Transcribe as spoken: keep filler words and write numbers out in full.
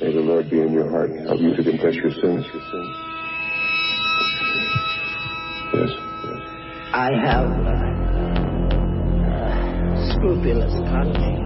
May the Lord be in your heart. Help you to confess your sins. Yes. I have uh, scrupulous conscience.